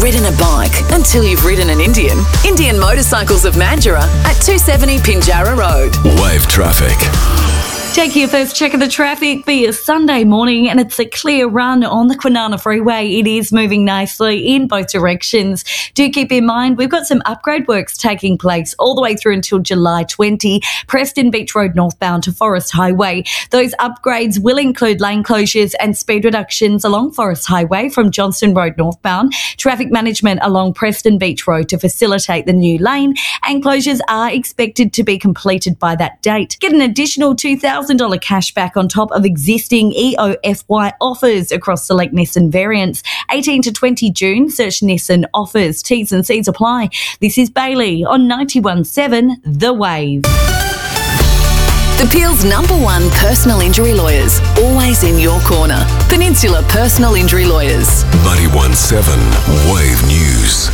ridden a bike until you've ridden an Indian. Indian Motorcycles of Mandurah at 270 Pinjarra Road. Wave traffic. Taking your first check of the traffic for your Sunday morning, and it's a clear run on the Kwinana Freeway. It is moving nicely in both directions. Do keep in mind, we've got some upgrade works taking place all the way through until July 20, Preston Beach Road northbound to Forest Highway. Those upgrades will include lane closures and speed reductions along Forest Highway from Johnston Road northbound, traffic management along Preston Beach Road to facilitate the new lane, and closures are expected to be completed by that date. Get an additional $2,000 cash back on top of existing EOFY offers across select Nissan variants. 18 to 20 June, search Nissan offers. T's and C's apply. This is Bailey on 91.7 The Wave. The Peel's #1 personal injury lawyers, always in your corner. Peninsula Personal Injury Lawyers. 91.7 Wave News.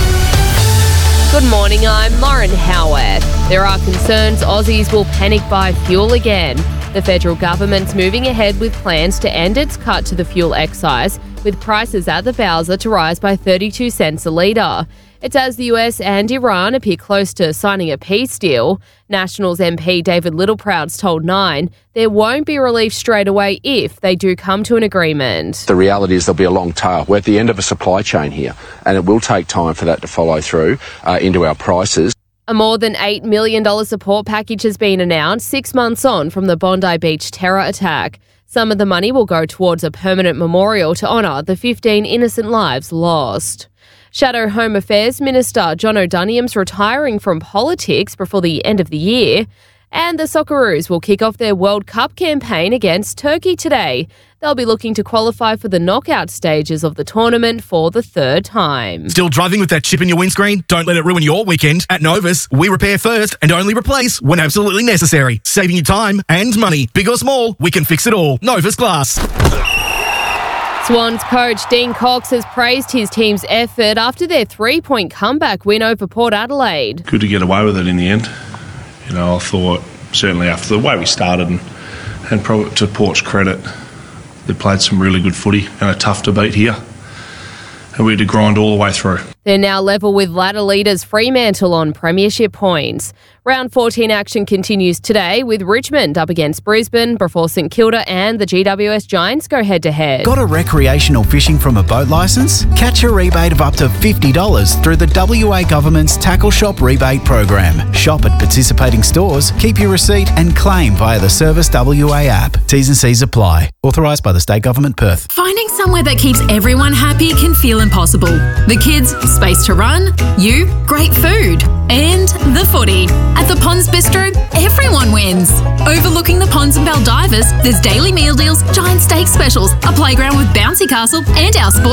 Good morning, I'm Lauren Howard. There are concerns Aussies will panic buy fuel again. The federal government's moving ahead with plans to end its cut to the fuel excise, with prices at the bowser to rise by 32 cents a litre. It's as the US and Iran appear close to signing a peace deal. Nationals MP David Littleproud's told Nine there won't be relief straight away if they do come to an agreement. The reality is there'll be a long tail. We're at the end of a supply chain here, and it will take time for that to follow through into our prices. A more than $8 million support package has been announced 6 months on from the Bondi Beach terror attack. Some of the money will go towards a permanent memorial to honour the 15 innocent lives lost. Shadow Home Affairs Minister John O'Duniam's retiring from politics before the end of the year. And the Socceroos will kick off their World Cup campaign against Turkey today. They'll be looking to qualify for the knockout stages of the tournament for the third time. Still driving with that chip in your windscreen? Don't let it ruin your weekend. At Novus, we repair first and only replace when absolutely necessary. Saving you time and money. Big or small, we can fix it all. Novus Glass. Swans coach Dean Cox has praised his team's effort after their 3-point comeback win over Port Adelaide. Good to get away with it in the end. You know, I thought certainly after the way we started and probably to Port's credit, they played some really good footy and a tough to beat here. And we had to grind all the way through. They're now level with ladder leaders Fremantle on premiership points. Round 14 action continues today with Richmond up against Brisbane before St Kilda and the GWS Giants go head-to-head. Got a recreational fishing from a boat licence? Catch a rebate of up to $50 through the WA Government's Tackle Shop rebate program. Shop at participating stores, keep your receipt and claim via the Service WA app. T's and C's apply. Authorised by the State Government, Perth. Finding somewhere that keeps everyone happy can feel impossible. The kids, space to run, you, great food, and the footy. At the Ponds Bistro, everyone wins. Overlooking the ponds and Baldivers, there's daily meal deals, giant steak specials, a playground with bouncy castle, and our sports